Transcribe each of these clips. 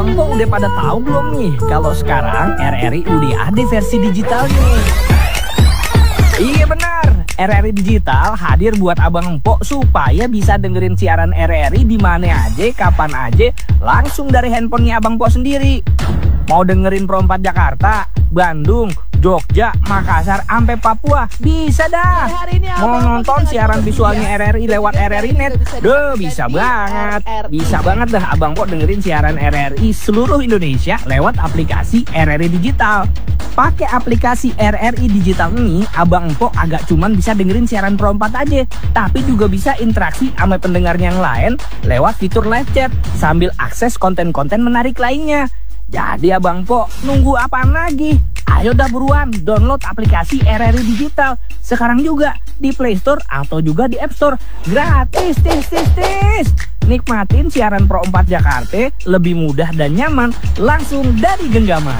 Abang Po udah pada tahu belum nih kalau sekarang RRI udah ada versi digitalnya? Iya benar, RRI Digital hadir buat Abang Po supaya bisa dengerin siaran RRI di mana aja, kapan aja, langsung dari handphonenya Abang Po sendiri. Mau dengerin Pro 4 Jakarta, Bandung, Jogja, Makassar, sampai Papua, bisa dah. Mau nonton siaran visualnya RRI lewat RRI Net, bisa banget. Bisa banget dah Abang Po dengerin siaran RRI seluruh Indonesia lewat aplikasi RRI Digital. Pakai aplikasi RRI Digital ini, Abang Po agak cuman bisa dengerin siaran Pro 4 aja, tapi juga bisa interaksi sama pendengarnya yang lain lewat fitur live chat sambil akses konten-konten menarik lainnya. Jadi Abang Po nunggu apaan lagi? Ayo dah buruan download aplikasi RRI Digital sekarang juga di Play Store atau juga di App Store. Gratis, tis. Nikmatin siaran Pro 4 Jakarta lebih mudah dan nyaman langsung dari genggaman.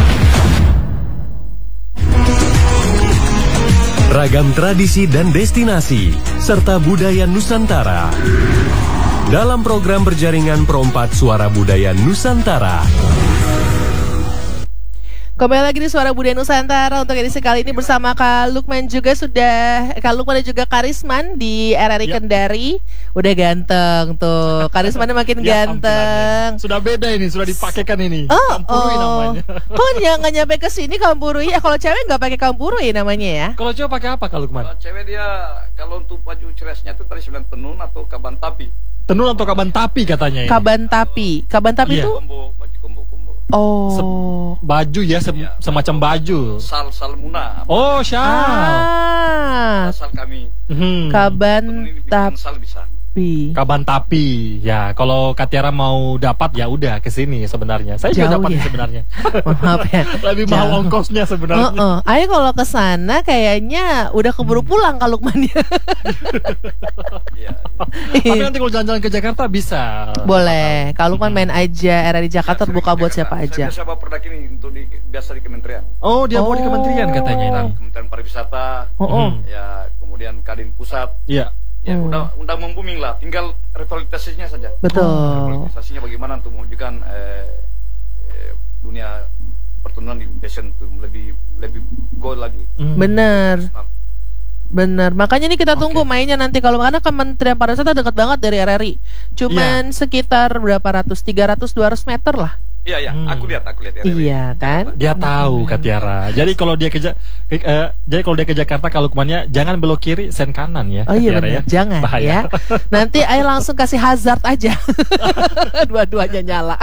Ragam tradisi dan destinasi serta budaya Nusantara dalam program berjaringan Pro 4 Suara Budaya Nusantara. Kembali lagi di Suara Budaya Nusantara untuk edisi kali ini bersama Kak Lukman juga Kak Lukman dan juga Karisman di RRI Kendari. Udah ganteng tuh, Karismannya makin ganteng. Sudah beda ini, sudah dipakaikan ini. Kampurui namanya. Kok nggak nyampe ke sini Kampurui? Kalau cewek nggak pakai Kampurui namanya ya? Kalau cewek pakai apa Kak Lukman? Kalau cewek dia, kalau untuk baju cerasnya tuh tadi bilang tenun atau kaban tapi. Tenun atau kaban tapi katanya ya. Kaban tapi itu Baju kombo. Baju ya, semacam baju. Sal muna. Oh, syal. Sal kami. Kaban tapi. Sal bisa. Kaban tapi. Ya, kalau Katiara mau dapat ya udah ke sini sebenarnya. Saya juga dapat ya? Sebenarnya. Maaf ya. Lebih mahal ongkosnya sebenarnya. Ayo kalau ke sana kayaknya udah keburu pulang Kak Lukmannya. Iya. Tapi nanti kalau jalan-jalan ke Jakarta bisa. Boleh. Kak Lukman main aja, RRI Jakarta terbuka buat siapa aja. Saya biasa bawa produk ini untuk biasa di kementerian. Oh, dia mau di kementerian katanya. Kementerian Pariwisata. Ya, kemudian Kadin Pusat. Iya. Ya, udah membuming lah, tinggal revitalisasinya saja. Betul. Revitalisasinya bagaimana untuk mewujudkan dunia pertemuan di fashion itu lebih go lagi. Bener. Makanya ini kita tunggu mainnya nanti kalau karena Kementerian Pariwisata dekat banget dari RRI. Cuman sekitar berapa ratus, 300-200 meter lah. Iya, aku lihat. Iya kan? Dia tahu Katiara. Jadi kalau dia ke Jakarta kalau Lukmannya jangan belok kiri, sen kanan ya. Oh iya benar, ya. jangan. Bahaya. Ya. Nanti ayo langsung kasih hazard aja. Dua-duanya nyala.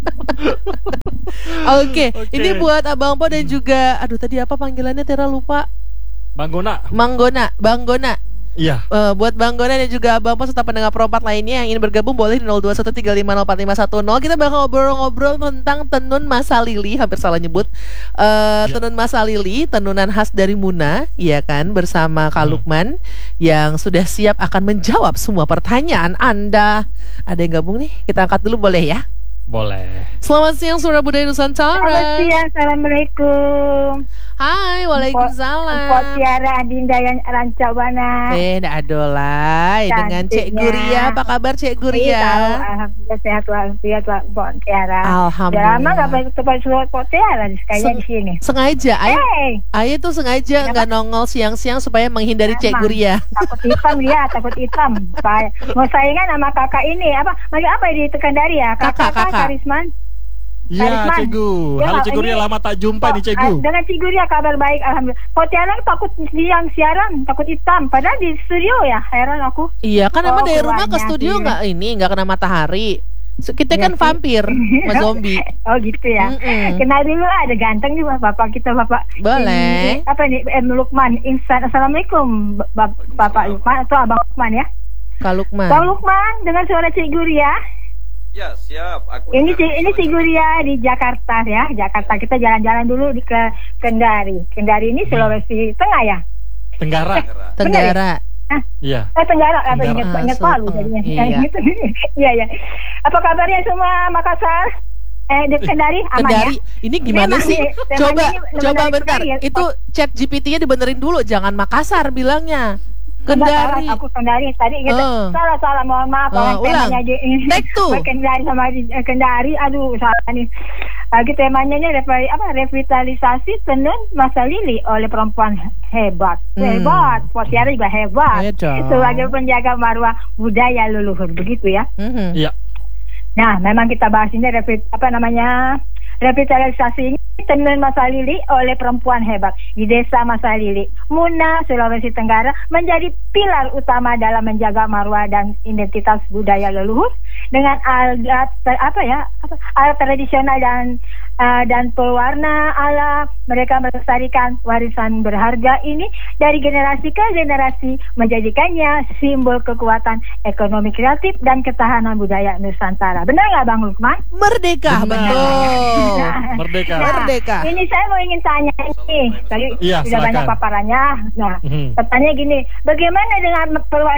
Oke, ini buat Abang Po dan juga aduh tadi apa panggilannya Tera lupa. Bang Gona. Iya. Buat Bang Gona dan juga Abang Po serta pendengar Pro 4 lainnya yang ingin bergabung boleh di 0213504510. Kita bakal ngobrol-ngobrol tentang tenun Masa Lili, hampir salah nyebut. Tenun Masa Lili, tenunan khas dari Muna, ya kan, bersama Kak Lukman yang sudah siap akan menjawab semua pertanyaan Anda. Ada yang gabung nih? Kita angkat dulu boleh ya? Boleh. Selamat siang Suara Budaya Nusantara. Selamat siang, assalamualaikum. Hai, waalaikumsalam. Mpok Tiara Adinda yang Rancabana. Ndak adolai dengan Cek Guria. Apa kabar Cek Guria? Alhamdulillah sehat walafiat Mpok Tiara. Alhamdulillah. Lama nggak tempat suara Mpok Tiara kayak di sini. Sengaja, Ayah tuh sengaja nggak nongol siang-siang supaya menghindari Cek Guria. Takut hitam. Mau saingan sama kakak ini apa di Kendari ya? Kakak Karisman. Iya, Cegu. Halo Cegu, lama tak jumpa nih Cegu. Dengan Cegu ya kabar baik, alhamdulillah. Kok Tiara takut siang siaran, takut hitam. Padahal di studio ya, heran aku. Iya, kan emang dari rumah ke studio nggak kena matahari. Kita kan vampir, mas zombie. Oh gitu ya. Kenal dulu ada ganteng juga bapak kita bapak. Boleh. Ini, apa nih Lukman. Assalamualaikum Bapak Lukman atau Abang Lukman ya. Kak Lukman. Bang Lukman dengan suara Cik Guria. Ya siap. Ini Cik Guria di Jakarta ya. Jakarta kita jalan-jalan dulu ke Kendari. Kendari ini Sulawesi Tengah ya. Tenggara. Iya. Tenggara atau ingat Palu jadinya. Iya. Apa kabarnya semua Makassar? Di Kendari aman Kendari. Ya? Ini gimana sih? Coba bentar. Itu chat GPT-nya dibenerin dulu, jangan Makassar bilangnya. Kendari. Aku Kendari tadi gitu. Salah mohon maaf orang temanya aja. Take two. Kendari sama Kendari, aduh salah nih. Lagi temanya revitalisasi tenun Masalili oleh perempuan hebat. Hebat, Potiara juga hebat. Sebagai penjaga marwah budaya leluhur, begitu ya. Iya. Nah, memang kita bahas ini revitalisasi tenun Masalili oleh perempuan hebat di desa Masalili, Muna, Sulawesi Tenggara menjadi pilar utama dalam menjaga marwah dan identitas budaya leluhur dengan alat tradisional dan pewarna alam. Mereka melestarikan warisan berharga ini dari generasi ke generasi, menjadikannya simbol kekuatan ekonomi kreatif dan ketahanan budaya Nusantara. Benar nggak Bang Lukman? Merdeka, betul. Merdeka. Ini saya mau ingin tanya ini, tadi sudah banyak paparannya. Nah, pertanyaan gini, bagaimana dengan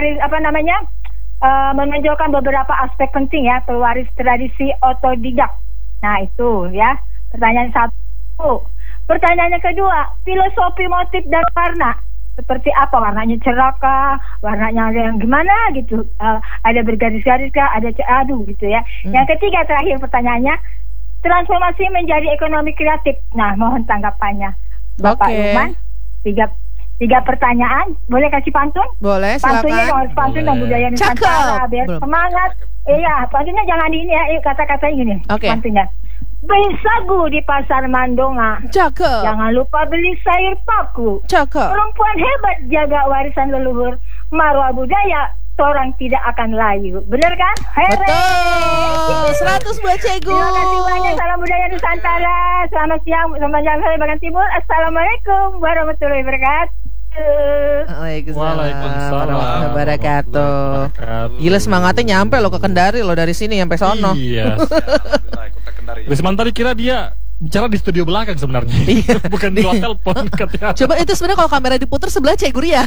menonjolkan beberapa aspek penting ya, pewaris tradisi otodidak. Nah itu ya, pertanyaan satu. Pertanyaan yang kedua, filosofi motif dan warna. Seperti apa warnanya, cerah kah, warnanya yang gimana gitu, ada bergaris-garis kah, ada gitu ya. Yang ketiga terakhir pertanyaannya, transformasi menjadi ekonomi kreatif. Nah mohon tanggapannya Bapak Lukman. Tiga pertanyaan, boleh kasih pantun? Boleh, silakan. Pantunnya harus pantun dan budaya Nusantara biar semangat. Iya, pantunnya jangan di ini ya, kata-katanya gini. Pantunnya. Beli sagu di pasar Mandonga. Cakep. Jangan lupa beli sayur paku. Cakep. Perempuan hebat jaga warisan leluhur, marwah budaya, orang tidak akan layu. Bener kan? Betul. 100 buat Cegu. Terima kasih banyak. Salam budaya Nusantara. Selamat siang. Selamat jalan saya bagian timur. Assalamualaikum warahmatullahi wabarakatuh. Waalaikumsalam warahmatullahi wabarakatuh. Gila semangatnya nyampe lo ke Kendari lo dari sini sampai sono. Iya. Risman tadi kira dia bicara di studio belakang sebenarnya. Bukan di hotel telepon. Coba itu sebenarnya kalau kamera diputar sebelah Cegu ya.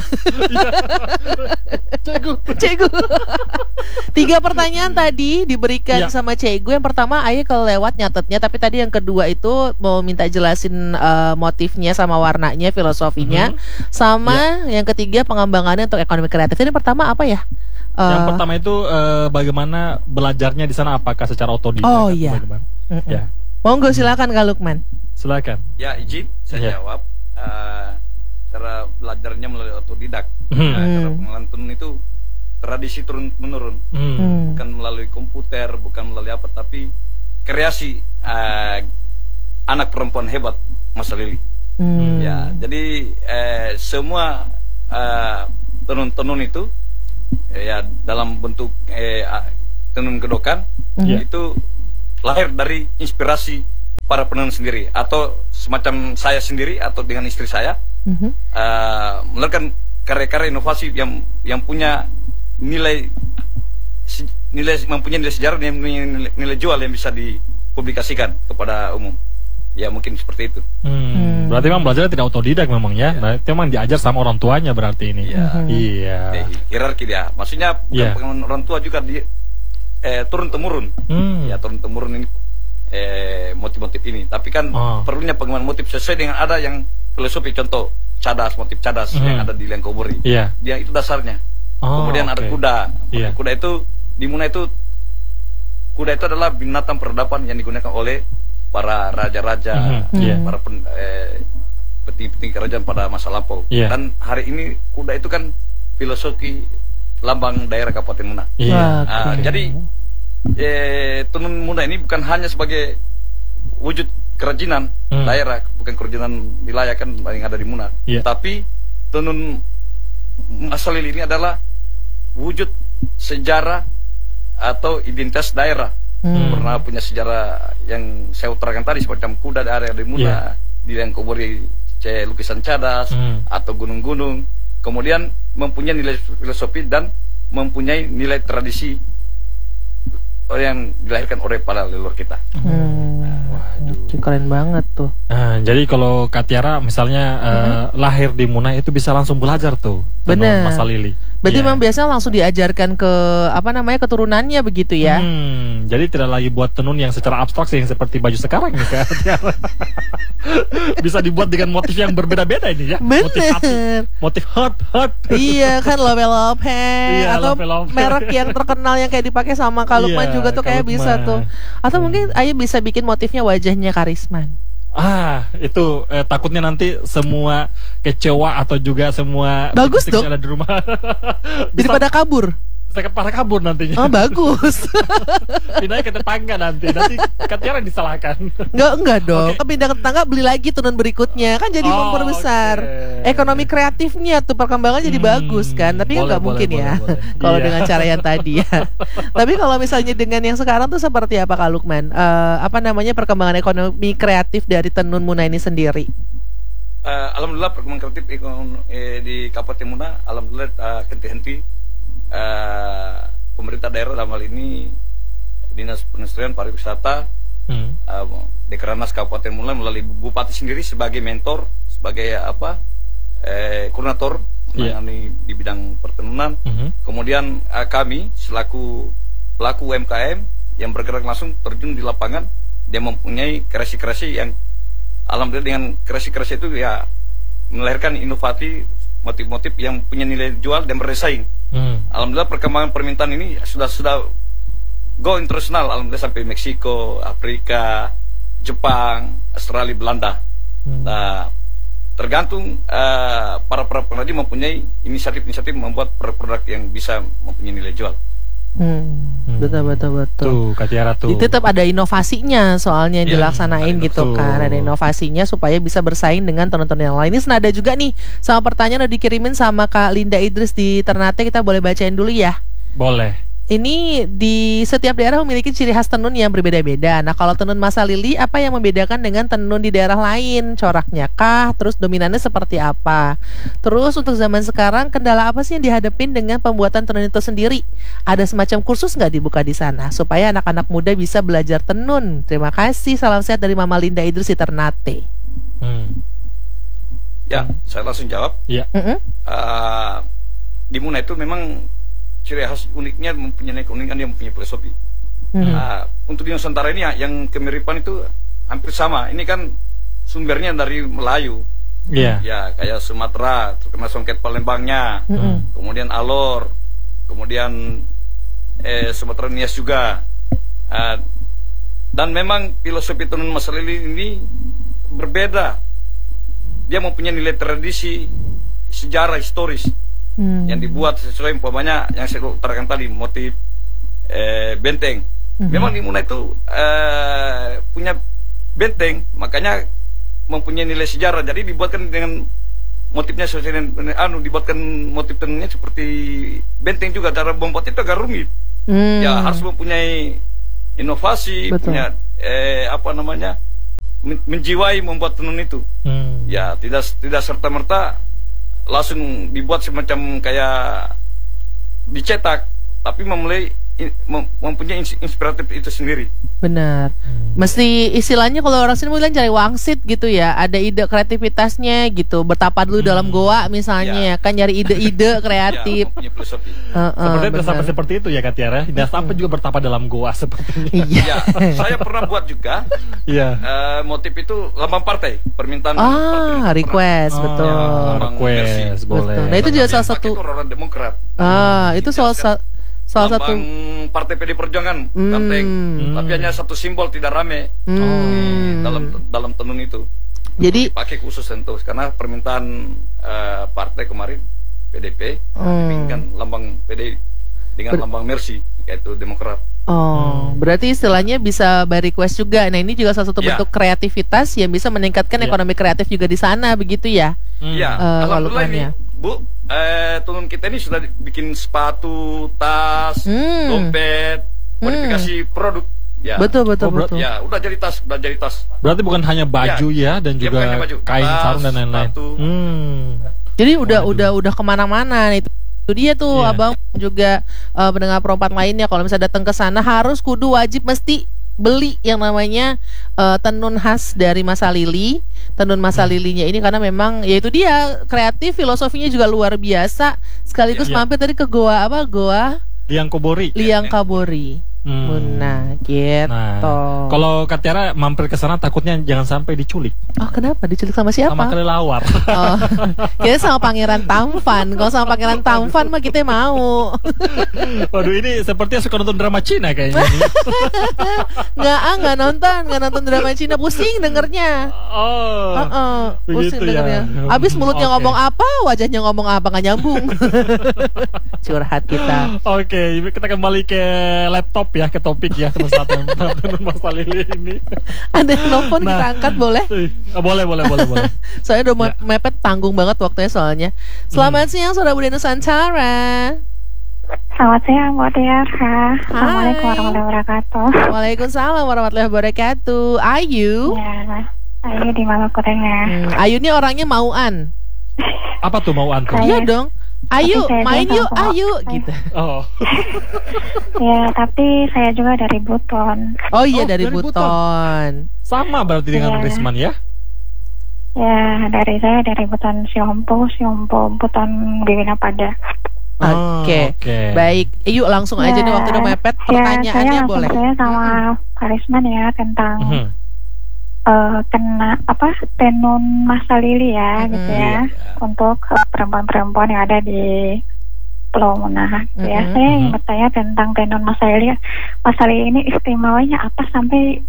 Cegu. 3 pertanyaan tadi diberikan sama Cegu. Yang pertama Ayah kalau lewat nyatetnya, tapi tadi yang kedua itu mau minta jelasin motifnya sama warnanya, filosofinya, sama yang ketiga pengembangannya untuk ekonomi kreatif. Ini pertama apa ya? Yang pertama itu bagaimana belajarnya di sana, apakah secara otodidak? Oh iya. Ya. Monggo silakan Kak Lukman. Silakan. Ya izin saya jawab. Cara belajarnya melalui otodidak. Cara pengenalan tenun itu tradisi turun menurun, bukan melalui komputer, bukan melalui apa, tapi kreasi anak perempuan hebat Masalili. Ya, jadi semua tenun-tenun itu ya dalam bentuk tenun gedokan itu lahir dari inspirasi para penenun sendiri atau semacam saya sendiri atau dengan istri saya melakukan karya-karya inovasi yang punya nilai mempunyai nilai sejarah dan nilai jual yang bisa dipublikasikan kepada umum. Ya mungkin seperti itu. Berarti memang belajarnya tidak otodidak memang ya. Nah, itu memang diajar sama orang tuanya berarti ini. Iya. Hierarki dia. Maksudnya bukan orang tua juga dia turun temurun. Ya turun temurun ini motif-motif ini. Tapi kan perlunya pengembangan motif sesuai dengan ada yang filosofi, contoh cadas, motif cadas yang ada di Lengkobori. Dia itu dasarnya. Kemudian ada kuda. Kuda itu di Muna itu, kuda itu adalah binatang peradaban yang digunakan oleh para raja-raja, para petinggi-petinggi kerajaan pada masa lampau. Dan hari ini kuda itu kan filosofi lambang daerah Kabupaten Muna. Jadi tenun Muna ini bukan hanya sebagai wujud kerajinan daerah, bukan kerajinan wilayah kan yang ada di Muna, tapi tenun Masalili ini adalah wujud sejarah atau identitas daerah. Pernah punya sejarah yang saya utarakan tadi, semacam kuda di area di Muna, di Lengkobori lukisan cadas atau gunung-gunung. Kemudian mempunyai nilai filosofi dan mempunyai nilai tradisi yang dilahirkan oleh para leluhur kita. Waduh, keren banget tuh. Jadi kalau Kak Tiara misalnya lahir di Muna itu bisa langsung belajar tuh tenun Masalili. Berarti memang biasanya langsung diajarkan ke keturunannya begitu ya. Jadi tidak lagi buat tenun yang secara abstrak yang seperti baju sekarang nih kan. Bisa dibuat dengan motif yang berbeda-beda ini ya. Bener. Motif hati, motif heart. Iya kan, Love Iya, atau Love. merek yang terkenal yang kayak dipakai sama Kak Lukman juga tuh kayak bisa tuh. Atau mungkin Ayah bisa bikin motifnya wajahnya Karisman. Itu takutnya nanti semua kecewa atau juga semua bagus dong ada di rumah. Jadi pada kabur. Saya pada kabur nantinya. Oh bagus. Pindahnya ke tetangga nanti Katiara disalahkan. Enggak dong. Pindah ke tetangga, beli lagi tenun berikutnya kan, jadi memperbesar ekonomi kreatifnya tuh, perkembangan jadi bagus kan. Tapi kan nggak mungkin ya kalau dengan cara yang tadi ya. Tapi kalau misalnya dengan yang sekarang tuh seperti apa Kak Lukman? Perkembangan ekonomi kreatif dari tenun Muna ini sendiri? Alhamdulillah perkembangan kreatif di Kabupaten Muna, alhamdulillah henti-henti. Pemerintah daerah dalam hal ini Dinas Perindustrian Pariwisata, Dekranasda Kabupaten Muna melalui Bupati sendiri sebagai mentor, sebagai koordinator di bidang pertenunan. Kemudian kami selaku pelaku UMKM yang bergerak langsung terjun di lapangan, dia mempunyai kreasi-kreasi yang alhamdulillah dengan kreasi-kreasi itu ya melahirkan inovasi, motif-motif yang punya nilai jual dan bersaing. Alhamdulillah perkembangan permintaan ini sudah go internasional, alhamdulillah sampai Meksiko, Afrika, Jepang, Australia, Belanda. Nah, tergantung para pengrajin mempunyai inisiatif membuat produk yang bisa mempunyai nilai jual. Betul. Tuh Katiara tuh. Tetap ada inovasinya soalnya yang dilaksanain gitu kan. Ada inovasinya supaya bisa bersaing dengan tenun-tenun yang lain. Ini senada juga nih sama pertanyaan udah dikirimin sama Kak Linda Idris di Ternate. Kita boleh bacain dulu ya? Boleh. Ini di setiap daerah memiliki ciri khas tenun yang berbeda-beda. Nah kalau tenun Masa Lili, apa yang membedakan dengan tenun di daerah lain? Coraknya kah? Terus dominannya seperti apa? Terus untuk zaman sekarang, kendala apa sih yang dihadapin dengan pembuatan tenun itu sendiri? Ada semacam kursus nggak dibuka di sana supaya anak-anak muda bisa belajar tenun? Terima kasih, salam sehat dari Mama Linda Idrus di Ternate. Ya, saya langsung jawab. Iya. Di Muna itu memang ciri khas uniknya mempunyai keunikan, dia mempunyai filosofi. Untuk di Nusantara ini yang kemiripan itu hampir sama. Ini kan sumbernya dari Melayu. Ya kayak Sumatera terkena songket Palembangnya, kemudian Alor, kemudian Sumatera Nias juga. Dan memang filosofi tenun Masa Lili ini berbeda. Dia mempunyai nilai tradisi, sejarah historis. Yang dibuat sesuai umpamanya yang saya utarakan tadi, motif benteng. Memang di Muna itu punya benteng, makanya mempunyai nilai sejarah. Jadi dibuatkan dengan motifnya sesuai dengan dibuatkan motif tenunnya seperti benteng juga. Cara membuat itu agak rumit. Ya harus mempunyai inovasi, punya menjiwai membuat tenun itu. Ya tidak serta-merta langsung dibuat semacam kayak dicetak, tapi mempunyai inspiratif itu sendiri. Benar. Mesti istilahnya kalau orang sini bilang cari wangsit gitu ya. Ada ide kreativitasnya gitu. Bertapa dulu dalam goa misalnya kan, nyari ide-ide kreatif. Seperti itu ya Katiara. Dan sampai juga bertapa dalam goa seperti ini. Iya. Saya pernah buat juga. Motif itu lambang partai, permintaan partai request, betul. Request, boleh. Betul. Nah, itu juga salah satu orang Demokrat. Itu salah satu partai PD Perjuangan, banteng. Tapi hanya satu simbol, tidak rame dalam tenun itu. Jadi pakai khusus tentu karena permintaan partai kemarin PDP bikinkan lambang PD dengan lambang Mercy, yaitu Demokrat. Berarti istilahnya bisa by request juga. Nah ini juga salah satu bentuk kreativitas yang bisa meningkatkan ekonomi kreatif juga di sana, begitu ya? Iya. Alhamdulillah ini Bu, tenun kita ini sudah bikin sepatu, tas, dompet, modifikasi produk. Ya. Betul. Ya, udah jadi tas. Berarti bukan hanya baju dan juga kain, sarung dan lain-lain. Jadi udah kemana-mana nih. Itu dia tuh abang juga pendengar perempat lainnya, kalau misalnya datang ke sana harus kudu wajib mesti beli yang namanya tenun khas dari Masa Lili. Tenun Masa Lilinya ini karena memang ya itu dia kreatif, filosofinya juga luar biasa. Sekaligus mampir tadi ke goa Liang Kabori. Nah, gitu. Nah, kalau Kak Tiara mampir ke sana takutnya jangan sampai diculik. Oh, kenapa? Diculik sama siapa? Sama kelelawar. Oh, kita sama Pangeran Tampan. Kalau sama Pangeran Tampan mah kita mau. Waduh, ini sepertinya suka nonton drama Cina kayaknya. Nggak nonton drama Cina, pusing dengernya. Pusing dengernya. Abis mulutnya ngomong apa, wajahnya ngomong apa, nggak nyambung. Curhat kita. Oke, kita kembali ke laptop ya, ke topik ya tenun Masa Lili ini. Ada yang nelfon, kita angkat boleh? Boleh. Soalnya udah mepet, tanggung banget waktunya soalnya. Selamat siang Suara Budaya Nusantara. Selamat siang buat Tiara. Assalamualaikum warahmatullahi wabarakatuh. Waalaikumsalam warahmatullahi wabarakatuh. Ayu. Ya, Ayu di Maluku Tengah. Ayu ini orangnya mauan. Apa tuh mauan tuh? Iya dong. Ayo main yuk, ayo gitu. Oh. Ya, tapi saya juga dari Buton. Oh iya, dari Buton. Sama berarti dengan Risman ya? Ya, saya dari Buton Siompo Buton Bibina Pada. Oke. Baik, yuk langsung aja nih, waktu udah mepet. Pertanyaannya boleh. Saya sama Karisman ya tentang tenun Masa Lili ya, gitu ya, untuk perempuan-perempuan yang ada di Pulau Muna. Ya, saya ingin bertanya tentang tenun Masa Lili. Masa Lili ini istimewanya apa sampai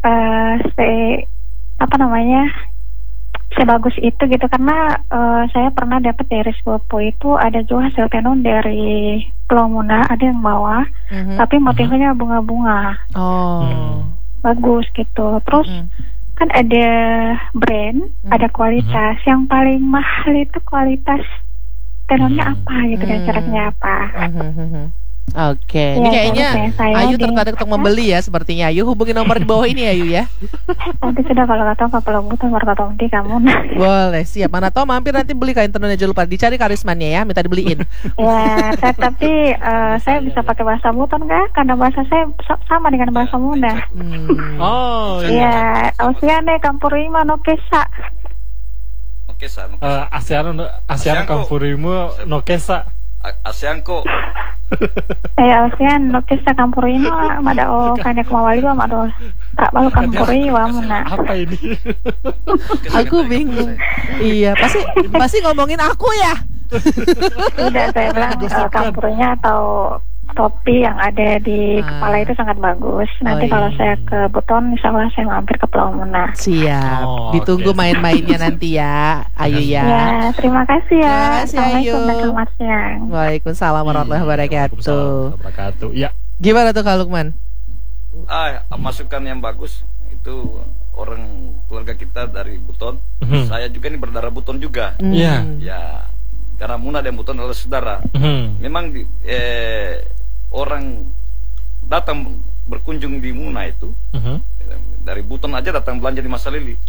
sebagus itu gitu, karena saya pernah dapat dari sepupu itu ada juga hasil tenun dari Pulau Muna, ada yang bawa, tapi motifnya bunga-bunga. Bagus gitu. Terus kan ada brand, ada kualitas. Yang paling mahal itu kualitas tenunnya apa gitu, dan caranya apa. Oke, ini kayaknya Ayu tertarik untuk membeli ya, sepertinya. Ayu hubungi nomor di bawah ini Ayu ya. Nanti sudah, kalau kata Kalau Buton baru kata di kamu. Boleh, siap. Mana tahu mampir nanti beli kain tenunnya, jangan lupa dicari Karismannya ya, minta dibeliin. Ya, tapi saya bisa pakai bahasa Buton nggak? Karena bahasa saya sama dengan bahasa Munda. Oh iya. Osiane Kampurima Nokesa. ASEAN Kampurimu Nokesa. ASEANko. ASEAN Nokesa Kampurima Madao Kanyak Mawaliwa Madao Tak Balu Kampuriwa Muna. Apa ini? Aku bingung. Iya, pasti ngomongin aku ya. Udah, saya bilang kampurnya atau topi yang ada di kepala itu sangat bagus. Nanti kalau saya ke Buton, insya Allah saya mampir ke Pulau Muna. Siap. Ditunggu main-mainnya nanti ya, Ayu ya. Ya, terima kasih ya. Assalamualaikum dan selamat siang. Waalaikumsalam warahmatullahi wabarakatuh. Ya. Gimana tuh Kak Lukman? Masukan yang bagus. Itu orang keluarga kita dari Buton. Saya juga ini berdarah Buton juga. Iya. Ya. Karena Muna dan Buton adalah saudara. Memang orang datang berkunjung di Muna itu dari Buton aja datang belanja di Masa Lili.